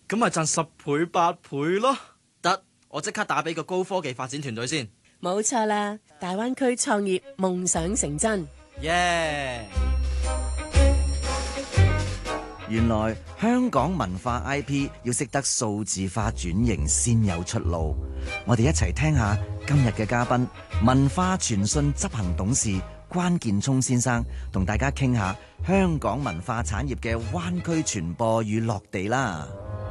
咁咪賺10倍8倍咯。得，我即刻打俾個高科技發展團隊先。 冇錯啦，大灣區創業夢想成真。 耶！ 原來香港文化 IP 要識得數字化轉型先有出路。我哋一齊聽下今日嘅嘉賓，文化傳訊執行董事關建聰先生，同大家傾下香港文化產業嘅灣區傳播與落地啦。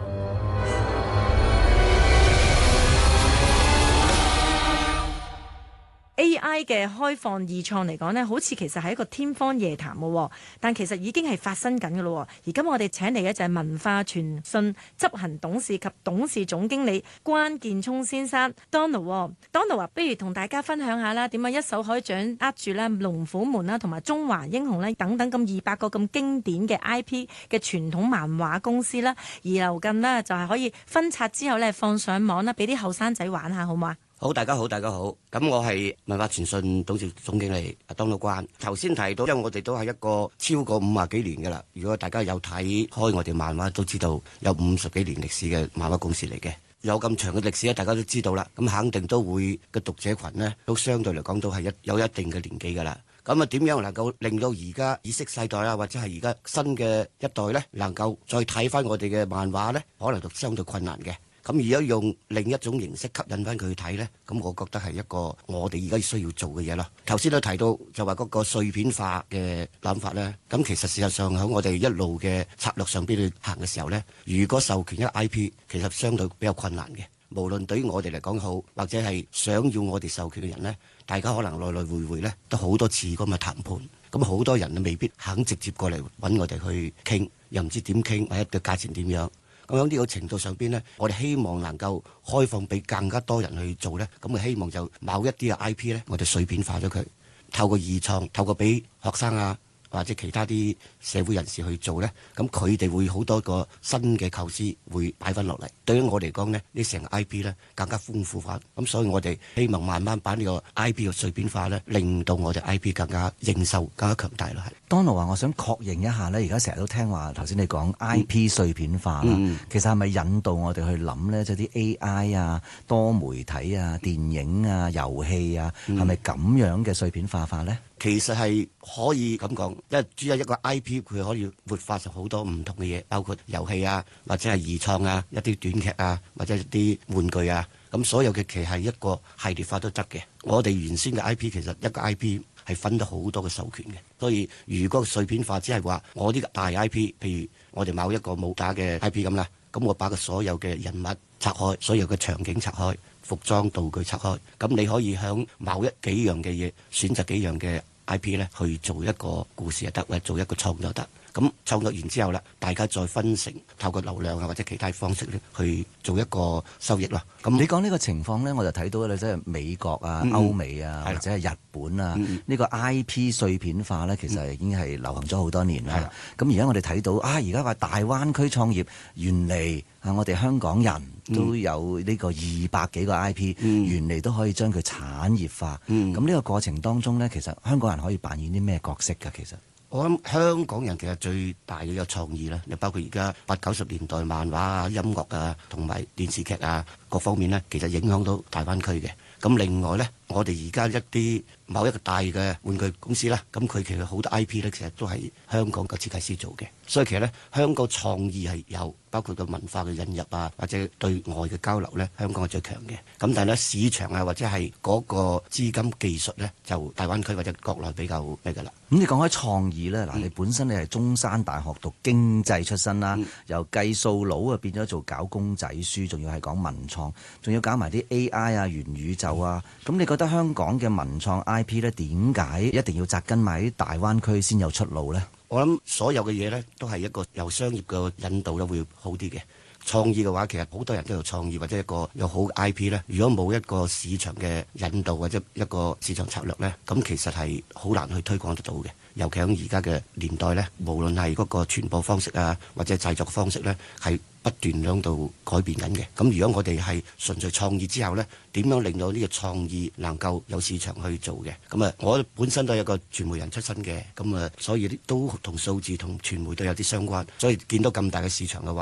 AI 嘅開放二創嚟講呢，好似其實係一個天方夜譚嘅，但其實已經係發生緊嘅咯。而今我哋請嚟嘅就係文化傳訊執行董事及董事總經理關建聰先生 Donald 啊，不如同大家分享下啦，點樣一手可以掌握住咧龍虎門啦，同埋中華英雄咧等等咁200個咁經典嘅 IP 嘅傳統漫畫公司啦，而流近呢，就係可以分拆之後咧放上網啦，俾啲後生仔玩下，好嘛？ 好，大家好，大家好。咁我係文化傳訊董事總經理Donald關。頭先提到，因為我哋都係一個超過50幾年嘅啦。如果大家有睇開我哋漫畫，都知道有50幾年歷史嘅漫畫公司嚟嘅。有咁長嘅歷史咧，大家都知道啦。咁肯定都會嘅讀者群呢，都相對嚟講都係有一定嘅年紀㗎啦。咁啊，點樣能夠令到而家意識世代啊，或者係而家新嘅一代呢，能夠再睇翻我哋嘅漫畫呢，可能就相對困難嘅。咁而家用另一種形式吸引翻佢去睇呢，咁我覺得係一個我哋而家需要做嘅嘢咯。頭先都提到就話嗰個碎片化嘅諗法呢，咁其實事實上喺我哋一路嘅策略上邊去行嘅時候呢，如果授權一 IP，其實相對比較困難嘅。無論對於我哋嚟講好，或者係想要我哋授權嘅人呢，大家可能來來回回呢都好多次咁嘅談判，咁好多人未必肯直接過嚟揾我哋去傾，又唔知點傾，或者個價錢點樣。咁喺呢個程度上邊呢，我哋希望能夠開放俾更加多人去做呢。咁希望就某一啲嘅 IP 呢，我哋碎片化咗佢，透過二創，透過俾學生啊或者其他啲社會人士去做呢。咁佢哋會好多個新嘅構思會擺翻落嚟。對於我嚟講呢，呢成個 IP 呢更加豐富化。咁所以我哋希望慢慢把呢個 IP 嘅碎片化呢，令到我哋 IP 更加認受、更加強大咯。係。 Donald 話：我想確認一下呢，而家成日都聽話頭先你講 IP 碎片化啦，其實係咪引導我哋去諗呢？即係啲 AI 啊、多媒體啊、電影啊、遊戲啊，係咪咁樣嘅碎片化法呢？ 其實係可以咁講，因為主要一個 IP 佢可以活化成好多唔同嘅嘢，包括遊戲啊，或者係二創啊，一啲短劇啊，或者一啲玩具啊，咁所有嘅其實係一個系列化都得嘅。我哋原先嘅 IP 其實一個 IP 係分咗好多嘅授權嘅，所以如果碎片化只係話我啲大 IP，譬如我哋某一個武打嘅 IP 咁啦，咁我把個所有嘅人物拆開，所有嘅場景拆開，服裝道具拆開，咁你可以響某幾樣嘅嘢選擇幾樣嘅IP 咧去做一個故事就得，或者做一個創作得。咁創作完之後啦，大家再分成透過流量啊或者其他方式咧去做一個收益咯。咁你講呢個情況咧，我就睇到咧，即係美國啊、歐美啊或者係日本啊，呢個 IP 碎片化咧，其實已經係流行咗好多年啦。咁而家我哋睇到啊，而家話大灣區創業，原嚟啊，我哋香港人都有呢個200幾個 IP，原嚟都可以將佢產業化。咁呢個過程當中咧，其實香港人可以扮演啲咩角色㗎？其實我諗香港人其實最大嘅一個創意啦，你包括而家80、90年代漫畫啊、音樂啊，同埋電視劇啊各方面呢，其實影響到大灣區嘅。咁另外呢，我哋而家一啲某一個大嘅玩具公司啦，咁佢其實好多 IP 呢，其實都係香港嘅設計師做嘅。所以其實呢，香港創意係有，包括個文化嘅引入啊，或者對外嘅交流呢，香港係最強嘅。咁但係呢，市場啊或者係嗰個資金技術呢，就大灣區或者國內比較咩㗎啦。 咁你講開創意呢，嗱，你本身你係中山大學讀經濟出身啦，由計數佬啊變咗做搞公仔書，仲要係講文創，仲要搞埋啲 AI 啊、元宇宙啊。咁你覺得香港嘅文創 IP 呢，點解一定要紮根埋喺大灣區先有出路呢？ 我諗所有嘅嘢呢，都係一個由商業嘅引導咧會好啲嘅。創意嘅話，其實好多人都有創意或者一個有好嘅 IP 呢。如果冇一個市場嘅引導或者一個市場策略呢，咁其實係好難去推廣得到嘅。尤其喺而家嘅年代呢，無論係嗰個傳播方式啊，或者製作方式呢，係不斷喺度改變緊嘅。咁如果我哋係純粹創意之後呢，點樣令到呢個創意能夠有市場去做嘅？咁啊，我本身都係一個傳媒人出身嘅，咁啊，所以都同數字同傳媒都有啲相關。所以見到咁大嘅市場嘅話，